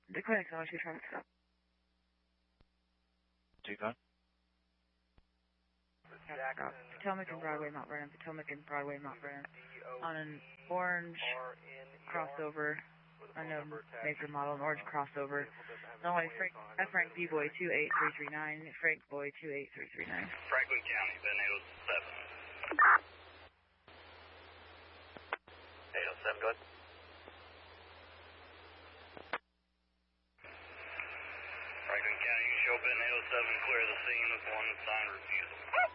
The clinic's on 2 trucks. Two-gun? Potomac and Broadway, Mount Vernon. Potomac and Broadway, Mount Vernon. On an orange crossover. Unknown maker model, an orange crossover. Illinois Frank B. Boy 28339. Frank Boy 28339. Franklin County, Ben 807. 807, go ahead. Franklin County, you can show Ben 807 clear the scene with 1 signed refusal.